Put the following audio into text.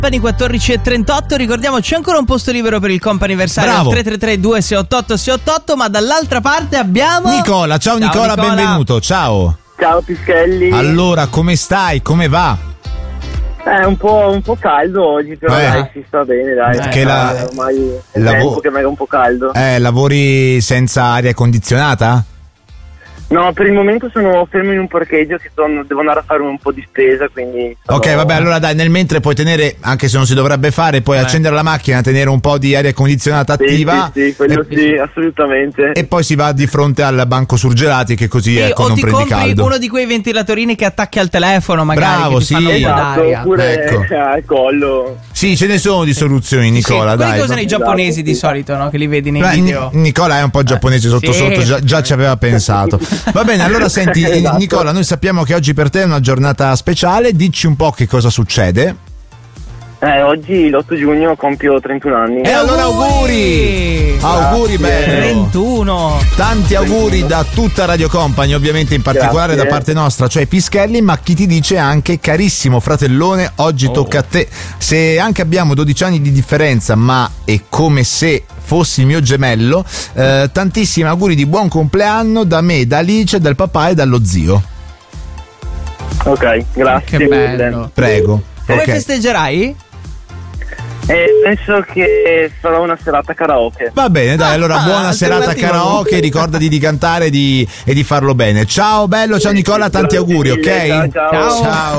Company 14:38, ricordiamoci ancora un posto libero per il comp'anniversario al 333-2688-688, ma dall'altra parte abbiamo Nicola. Ciao Nicola, benvenuto, ciao. Ciao Pischelli. Allora, come stai? Come va? Un po' caldo oggi, però dai, si sta bene, dai. Perché ormai è tempo che è un po' caldo. Lavori senza aria condizionata? No, per il momento sono fermo in un parcheggio che devo andare a fare un po' di spesa, quindi... Ok, vabbè, allora dai, nel mentre puoi tenere, anche se non si dovrebbe fare, puoi accendere la macchina, tenere un po' di aria condizionata attiva. Sì, quello sì, assolutamente. E poi si va di fronte al banco surgelati, che così ecco, non prendi caldo. O ti compri uno di quei ventilatorini che attacchi al telefono, magari. Bravo, che ti fanno esatto, oppure ecco. al collo. Sì, ce ne sono di soluzioni, Nicola, dai. Quelli usano i giapponesi di solito, no? Che li vedi nei video. Nicola è un po' giapponese sotto, già ci aveva pensato. Va bene, allora senti, Nicola, noi sappiamo che oggi per te è una giornata speciale, dici un po' che cosa succede. Oggi l'8 giugno compio 31 anni. E allora auguri! Auguri, bello! 31! Tanti auguri da tutta Radio Company, ovviamente in particolare da parte nostra, cioè Pischelli, ma chi ti dice anche carissimo fratellone, oggi tocca a te. Se anche abbiamo 12 anni di differenza, ma è come se fossi il mio gemello, tantissimi auguri di buon compleanno da me, da Alice, dal papà e dallo zio. Ok, grazie. Che bello. Prego. Come festeggerai? Penso che farò una serata karaoke. Va bene, dai, allora buona serata karaoke, ricordati di cantare e di farlo bene. Ciao bello, ciao Nicola, tanti auguri, ok? Ciao. Ciao.